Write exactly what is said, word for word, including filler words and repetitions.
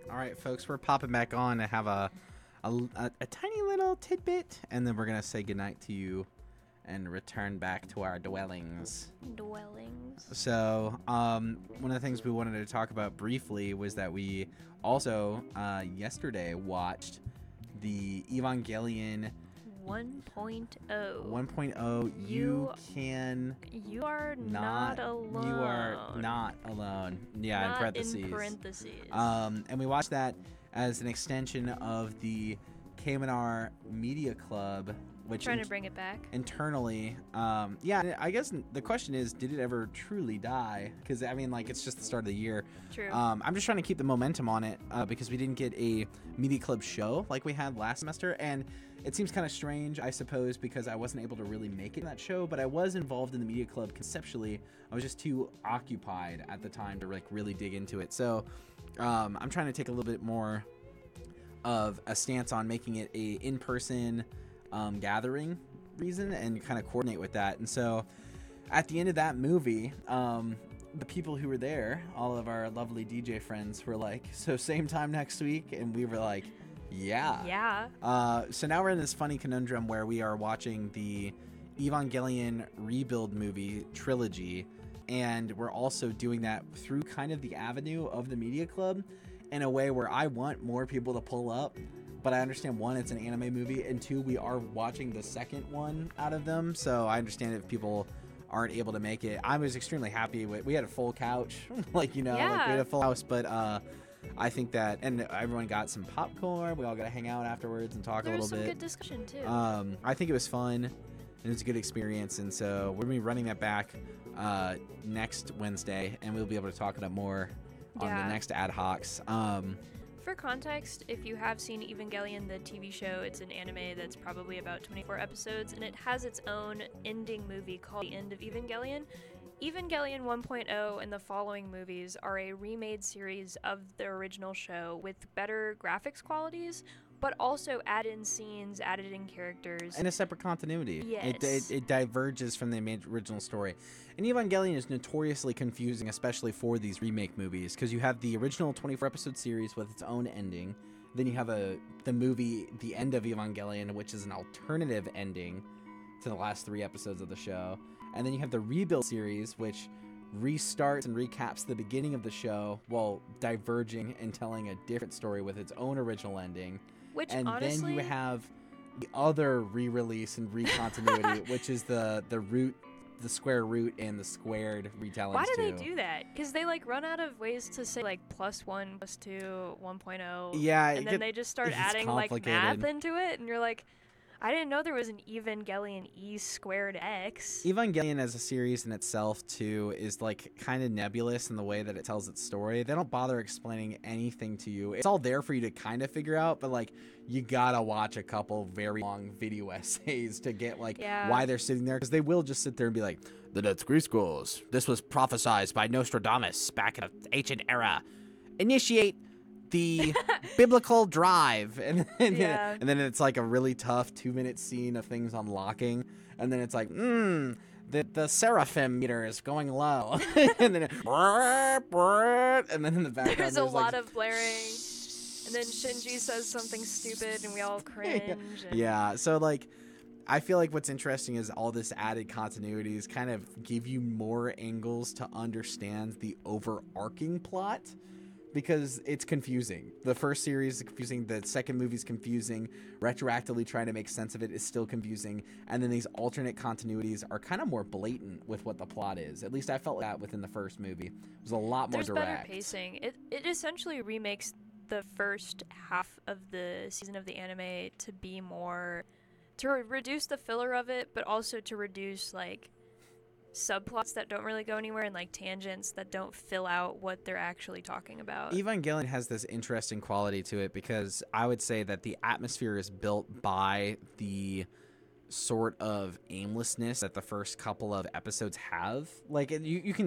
All right, folks, we're popping back on to have a a, a, a tiny little tidbit, and then we're gonna say goodnight to you and return back to our dwellings. Dwellings. So, um, one of the things we wanted to talk about briefly was that we also uh, yesterday watched the Evangelion one point oh. one point oh. You, you can you are not, not alone. You are not alone. Yeah, not in parentheses. In parentheses. Um, and we watched that as an extension of the Kamenar Media Club, which trying in- to bring it back internally. Um, yeah, I guess the question is, did it ever truly die? Because I mean, like, it's just the start of the year. True. Um, I'm just trying to keep the momentum on it uh, because we didn't get a Media Club show like we had last semester, and it seems kind of strange, I suppose, because I wasn't able to really make it in that show, but I was involved in the Media Club conceptually. I was just too occupied at the time to like really dig into it. So um, I'm trying to take a little bit more of a stance on making it a in-person um, gathering reason and kind of coordinate with that. And so at the end of that movie, um, the people who were there, all of our lovely D J friends, were like, so same time next week? And we were like, yeah. Yeah. Uh, so now we're in this funny conundrum where we are watching the Evangelion Rebuild movie trilogy, and we're also doing that through kind of the avenue of the Media Club in a way where I want more people to pull up, but I understand, one, it's an anime movie, and two, we are watching the second one out of them, so I understand if people aren't able to make it. I was extremely happy with, we had a full couch, like, you know, yeah. like we had a full house, but uh, I think that, and everyone got some popcorn, we all got to hang out afterwards and talk there a little bit. There was some good discussion, too. Um, I think it was fun, and it was a good experience, and so we're going to be running that back uh, next Wednesday, and we'll be able to talk about more on yeah. the next ad hocs. Um, For context, if you have seen Evangelion, the T V show, it's an anime that's probably about twenty-four episodes, and it has its own ending movie called The End of Evangelion. Evangelion one point oh and the following movies are a remade series of the original show with better graphics qualities, but also add in scenes, added in characters. In a separate continuity. Yes. It, it, it diverges from the original story. And Evangelion is notoriously confusing, especially for these remake movies, because you have the original twenty-four episode series with its own ending. Then you have a the movie The End of Evangelion, which is an alternative ending to the last three episodes of the show. And then you have the Rebuild series, which restarts and recaps the beginning of the show while diverging and telling a different story with its own original ending. Which, and honestly, then you have the other re-release and re-continuity, which is the the root, the square root, and the squared retellings. Why do too. they do that? Because they like run out of ways to say like plus one, plus two, one point oh. Yeah, and then get, they just start adding like math into it, and you're like, I didn't know there was an Evangelion E squared X. Evangelion as a series in itself, too, is like kind of nebulous in the way that it tells its story. They don't bother explaining anything to you. It's all there for you to kind of figure out, but like you gotta watch a couple very long video essays to get like yeah. why they're sitting there, because they will just sit there and be like, the Dead Three Scrolls. This was prophesied by Nostradamus back in an ancient era. Initiate the biblical drive, and then, yeah. and then it's like a really tough two minute scene of things unlocking, and then it's like hmm the the seraphim meter is going low, and then it, and then in the background there's, there's a like, lot of blaring, and then Shinji says something stupid and we all cringe. And yeah, so like I feel like what's interesting is all this added continuities kind of give you more angles to understand the overarching plot, because it's confusing. The first series is confusing. The second movie is confusing. Retroactively trying to make sense of it is still confusing. And then these alternate continuities are kind of more blatant with what the plot is. At least I felt that within the first movie. It was a lot more There's direct. There's better pacing. It it essentially remakes the first half of the season of the anime to be more, to re- reduce the filler of it, but also to reduce like subplots that don't really go anywhere and like tangents that don't fill out what they're actually talking about. Evangelion has this interesting quality to it, because I would say that the atmosphere is built by the sort of aimlessness that the first couple of episodes have. Like you, you can